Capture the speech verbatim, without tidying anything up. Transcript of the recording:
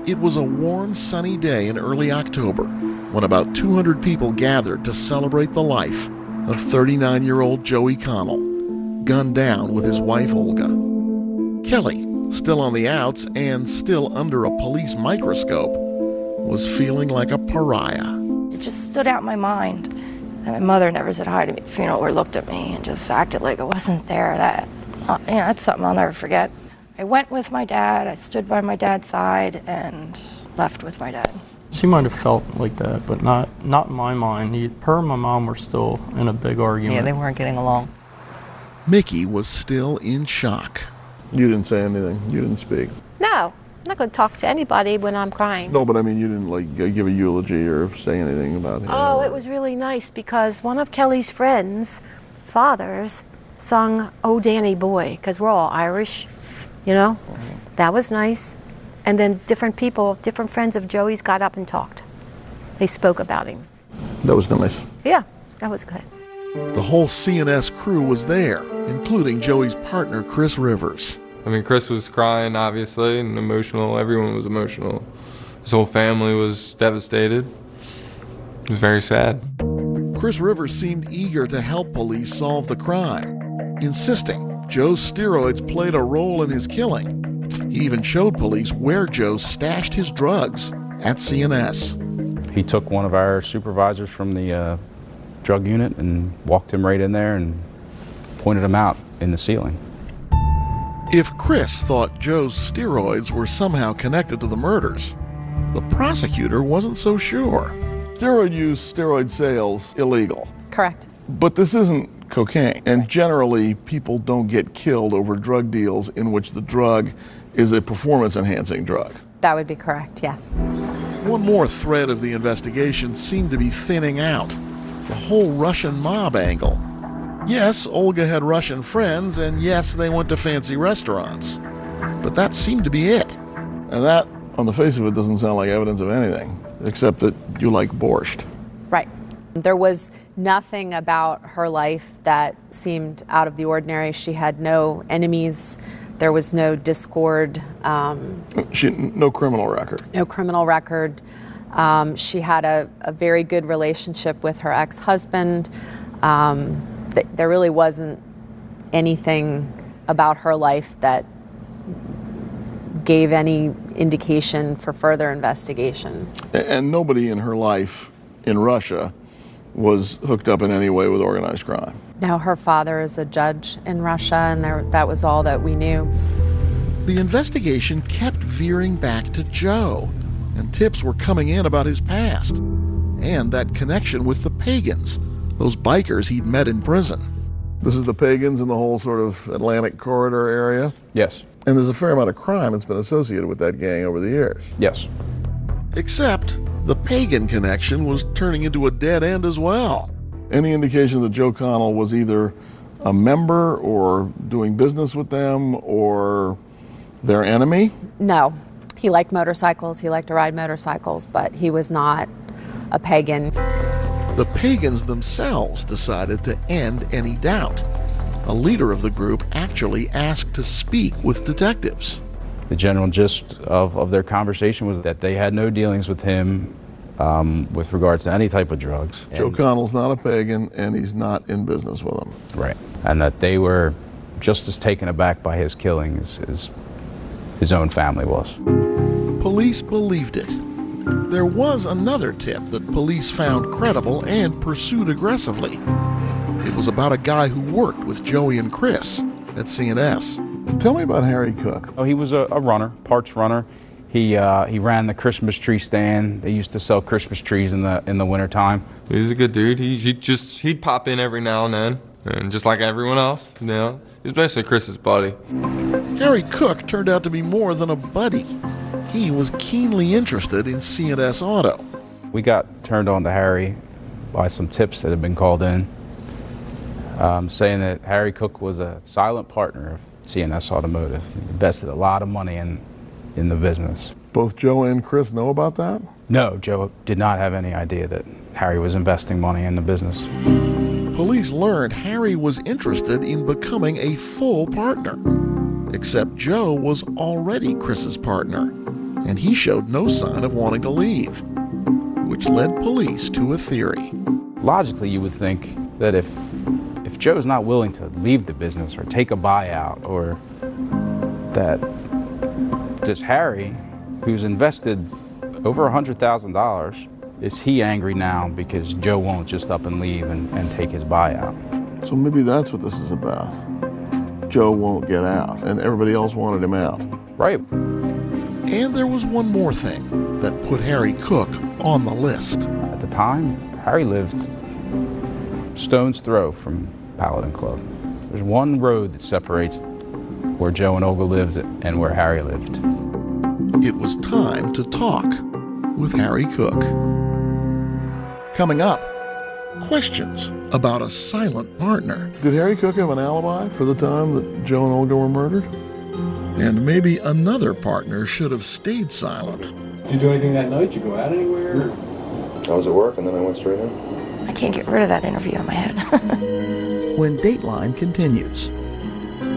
It was a warm, sunny day in early October when about two hundred people gathered to celebrate the life of thirty-nine-year-old Joey Connell, gunned down with his wife Olga. Kelly, still on the outs and still under a police microscope, was feeling like a pariah. It just stood out in my mind that my mother never said hi to me at the funeral or looked at me and just acted like it wasn't there. That, uh, you know, that's something I'll never forget. I went with my dad, I stood by my dad's side, and left with my dad. She might have felt like that, but not not in my mind. He, her and my mom were still in a big argument. Yeah, they weren't getting along. Mickey was still in shock. You didn't say anything? You didn't speak? No, I'm not going to talk to anybody when I'm crying. No, but I mean, you didn't like give a eulogy or say anything about him? Oh, it was really nice because one of Kelly's friends, fathers, sung "Oh Danny Boy," because we're all Irish, you know? Mm-hmm. That was nice. And then different people, different friends of Joey's got up and talked. They spoke about him. That was nice. Yeah, that was good. The whole C N S crew was there, including Joey's partner, Chris Rivers. I mean, Chris was crying, obviously, and emotional. Everyone was emotional. His whole family was devastated. It was very sad. Chris Rivers seemed eager to help police solve the crime, insisting Joe's steroids played a role in his killing. He even showed police where Joe stashed his drugs at C N S. He took one of our supervisors from the uh, drug unit and walked him right in there and pointed him out in the ceiling. If Chris thought Joe's steroids were somehow connected to the murders, the prosecutor wasn't so sure. Steroid use, steroid sales, illegal. Correct. But this isn't cocaine, and generally people don't get killed over drug deals in which the drug is a performance-enhancing drug. That would be correct, yes. One more thread of the investigation seemed to be thinning out, the whole Russian mob angle. Yes, Olga had Russian friends, and yes, they went to fancy restaurants. But that seemed to be it. And that, on the face of it, doesn't sound like evidence of anything, except that you like borscht. Right. There was nothing about her life that seemed out of the ordinary. She had no enemies. There was no discord. Um, she, no criminal record. No criminal record. Um, she had a, a very good relationship with her ex-husband. Um, th- there really wasn't anything about her life that gave any indication for further investigation. And nobody in her life in Russia was hooked up in any way with organized crime. No, her father is a judge in Russia, and there, that was all that we knew. The investigation kept veering back to Joe, and tips were coming in about his past, and that connection with the Pagans, those bikers he'd met in prison. This is the Pagans in the whole sort of Atlantic corridor area? Yes. And there's a fair amount of crime that's been associated with that gang over the years. Yes. Except the Pagan connection was turning into a dead end as well. Any indication that Joe Connell was either a member or doing business with them or their enemy? No. He liked motorcycles, he liked to ride motorcycles, but he was not a pagan. The Pagans themselves decided to end any doubt. A leader of the group actually asked to speak with detectives. The general gist of, of their conversation was that they had no dealings with him um, with regards to any type of drugs. Joe Connell's not a pagan, and he's not in business with them. Right. And that they were just as taken aback by his killing as, as his own family was. Police believed it. There was another tip that police found credible and pursued aggressively. It was about a guy who worked with Joey and Chris at C N S. Tell me about Harry Cook. Oh, he was a, a runner, parts runner. He uh, he ran the Christmas tree stand. They used to sell Christmas trees in the in the wintertime. He was a good dude. He he just he'd pop in every now and then, and just like everyone else, you know, he's basically Chris's buddy. Harry Cook turned out to be more than a buddy. He was keenly interested in C N S Auto. We got turned on to Harry by some tips that had been called in, um, saying that Harry Cook was a silent partner of C N S Automotive. He invested a lot of money in in the business. Both Joe and Chris know about that? No, Joe did not have any idea that Harry was investing money in the business. Police learned Harry was interested in becoming a full partner. Except Joe was already Chris's partner, and he showed no sign of wanting to leave, which led police to a theory. Logically, you would think that if if Joe's not willing to leave the business or take a buyout, or that does Harry, who's invested over one hundred thousand dollars, is he angry now because Joe won't just up and leave and, and take his buyout? So maybe that's what this is about. Joe won't get out, and everybody else wanted him out. Right. And there was one more thing that put Harry Cook on the list. At the time, Harry lived stone's throw from Paladin Club. There's one road that separates where Joe and Olga lived and where Harry lived. It was time to talk with Harry Cook. Coming up, questions about a silent partner. Did Harry Cook have an alibi for the time that Joe and Olga were murdered? And maybe another partner should have stayed silent. Did you do anything that night? Did you go out anywhere? I was at work and then I went straight in. I can't get rid of that interview in my head. When Dateline continues.